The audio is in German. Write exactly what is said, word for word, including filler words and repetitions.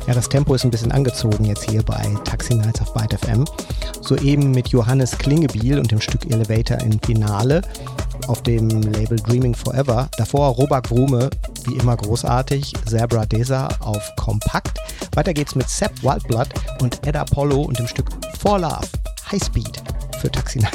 Ja, das Tempo ist ein bisschen angezogen jetzt hier bei Taxi Nights auf Byte F M. Soeben mit Johannes Klingebiel und dem Stück Elevator im Finale auf dem Label Dreaming Forever. Davor Robak Wrume, wie immer großartig, Zebra Deza auf Kompakt. Weiter geht's mit Sepp Wildblood und Ed Apollo und dem Stück For Love, High Speed für Taxi Nights.